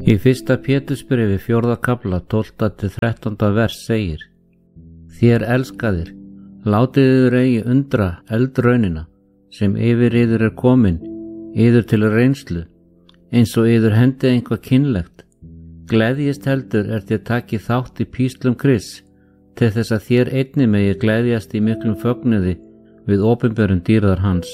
Í 1. Pétursbréfi 4. kafla 12. til 13. vers segir: Þér elskaðir, látið yður eigi undra eldraunina sem yfir yður er komin, yður til reynslu, eins og yður hendi einhvað kynlegt. Gleðjist heldur þér takið þátt í píslum Krists, til þess að þér einnig megi gleðjast í miklum fögnuði við opinberun dýrðar hans.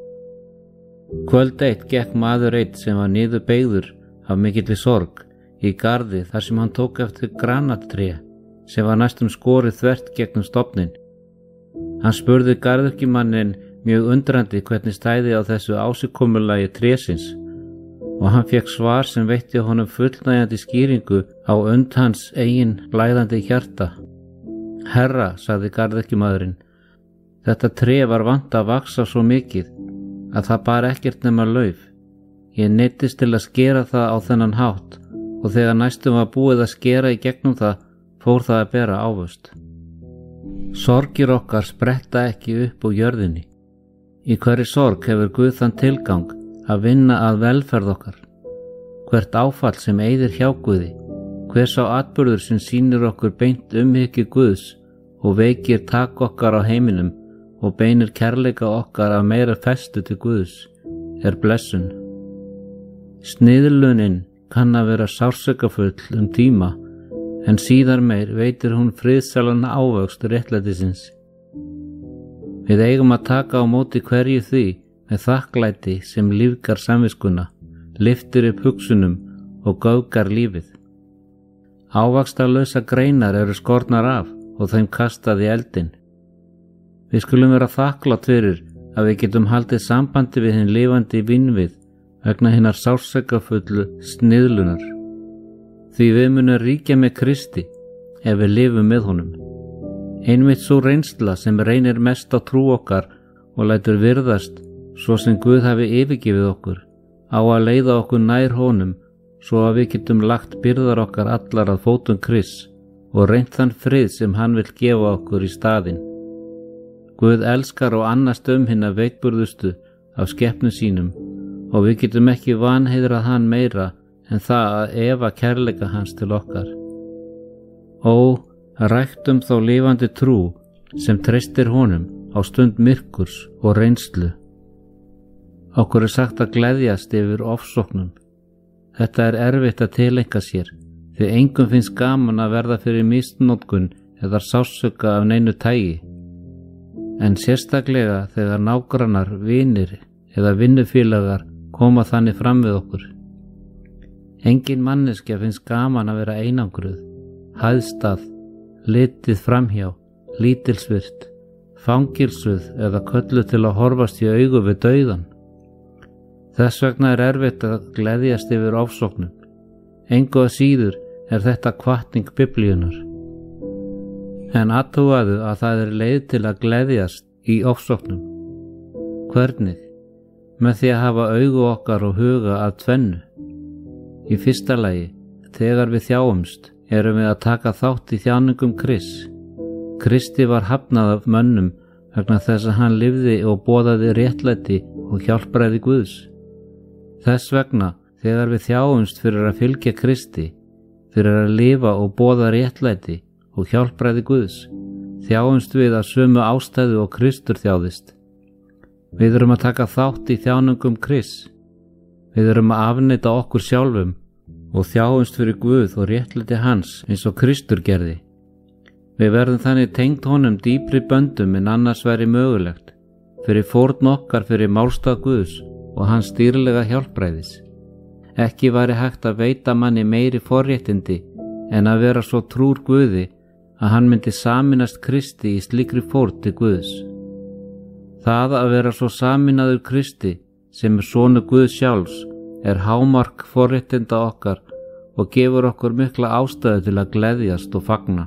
Kvöld eitt gekk maður einn sem var niður beygður af mikilli sorg í garði þar sem hann tók eftir granatré sem var næstum skorið þvert gegnum stofninn. Hann spurði garðyrkjumanninn mjög undrandi hvernig stæði á þessu ásigkomulagi trésins og hann fékk svar sem veitti honum fullnægjandi skýringu á und hans eigin blæðandi hjarta. Herra, sagði garðyrkjumaðurinn, þetta tré var vant að vaxa svo mikið að það bar ekkert nema lauf. Ég neyddist til að skera það á þennan hátt og þegar næstum var búið að skera í gegnum það, fór það að bera ávöxt. Sorgir okkar spretta ekki upp úr jörðinni. Í hverri sorg hefur Guð þann tilgang að vinna að velferð okkar. Hvert áfall sem eyðir hjá Guði, hver sá atburður sem sýnir okkur beint umhyggju Guðs og veikir tak okkar á heiminum og beinir kærleika okkar af meira festu til Guðs, er blessun. Sniðlunin kann að vera sársaukafull tíma, en síðar meir veitir hún friðsælan ávöxt réttlætisins. Við eigum að taka á móti hverju því með þakklæti sem lífgar samviskuna, lyftir upp hugsunum og göfgar lífið. Ávaxtarlausa greinar eru skornar af og þeim kastað í eldinn. Við skulum vera þakklátt fyrir að við getum haldið sambandi við hinn lifandi vinvið vegna hinnar sársaukafull sniðlunar. Því við munum ríkja með Kristi ef við lifum með honum. Einmitt svo reynsla sem reynir mest á trú okkar og lætur virðast svo sem Guð hafi yfirgefið okkur, á að leiða okkur nær honum svo að við getum lagt byrðar okkar allar að fótum Krists og reynt þann frið sem hann vill gefa okkur í staðinn. Guð elskar og annast hinna veikburðustu af skepnum sínum og við getum ekki vanheiðrað hann meira en það að efa kærleika hans til okkar. Ó, ræktum þá lifandi trú sem treystir honum á stund myrkurs og reynslu. Okkur er sagt að gleðjast yfir ofsóknum. Þetta er erfitt að tileinka sér, því engum finnst gaman að verða fyrir misnotkun eða sársauka af neinu tagi. En sérstaklega þegar nágrannar, vinir eða vinnufélagar koma þannig fram við okkur. Engin manneskja finnst gaman að vera einangruð, hæðstað, litið framhjá, lítilsvirt, fangilsuð eða kölluð til að horfast í augu við dauðan. Þess vegna er erfitt að gleðjast yfir ofsóknum. Engu að síður er þetta hvatning Biblíunnar. En athugaðu að það er leið til að gleðjast í ofsóknum. Hvernig? Með því að hafa augu okkar og huga að tvennu. Í fyrsta lagi, þegar við þjáumst, erum við að taka þátt í þjáningum Krists. Kristi var hafnað af mönnum vegna þess að hann lifði og boðaði réttlæti og hjálpræði Guðs. Þess vegna, þegar við þjáumst fyrir að fylgja Kristi, fyrir að lifa og boða réttlæti og hjálpræði Guðs, þjáumst við að sömu ástæðu og Kristur þjáðist. Við erum að taka þátt í þjáningum Krists. Við erum að afneita okkur sjálfum og þjáumst fyrir Guð og réttlæti hans eins og Kristur gerði. Við verðum þannig tengt honum dýpri böndum en annars væri mögulegt, fyrir fórn okkar fyrir málstað Guðs og hans dýrlega hjálpræðis. Ekki væri hægt að veita manni meiri forréttindi en að vera svo trúr Guði að hann myndi sameinast Kristi í slíkri fórn til Guðs. Það að vera svo sameinaður Kristi sem er sonur Guðs sjálfs er hámark forréttinda okkar og gefur okkur mikla ástæðu til að gleðjast og fagna.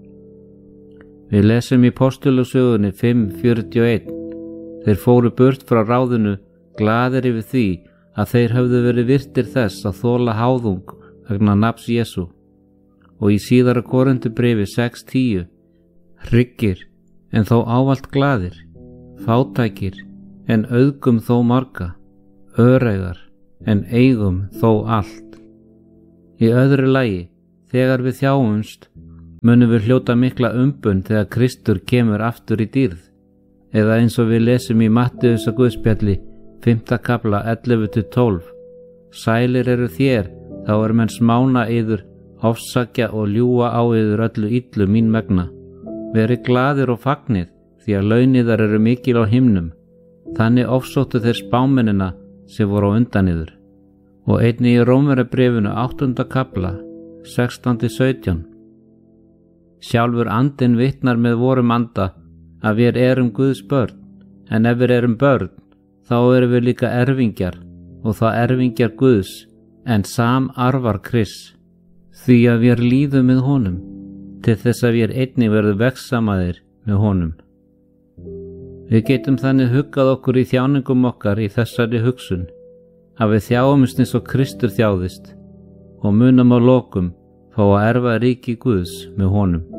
Við lesum í Postulasögunni 5:41. Þeir fóru burt frá ráðinu glaðir yfir því að þeir höfðu verið virtir þess að þola háðung vegna nafns Jesú. Og í síðara Korintubréfi 6:10. Hryggir en þó ávallt glaðir, fátækir en auðgum þó marga, öreigar en eigum þó allt. Í öðru lagi, þegar við þjáumst, munum við hljóta mikla umbun þegar Kristur kemur aftur í dýrð, eða eins og við lesum í Matteusar Guðspjalli 5. kafla 11-12. Sælir eru þér, þá menn smána yður, ofsakja og ljúga á yður öllu illu mín vegna. Verið glaðir og fagnið, því að launiðar eru mikil á himnum. Þannig ofsóttu þeir spámennina sem voru á undan yður. Og einnig í Rómverjabréfinu 8. kafla 16-17. Sjálfur andinn vitnar með vorum anda að við erum Guðs börn, en ef við erum börn, þá erum við líka erfingjar, og það erfingjar Guðs, en samarfar Krists, því að við líðum með honum, til þess að við einnig verðum vegsamaðir með honum. Við getum þannig huggað okkur í þjáningum okkar í þessari hugsun, að við þjáumst eins og Kristur þjáðist, og munum á lokum fá að erfa ríki Guðs með honum.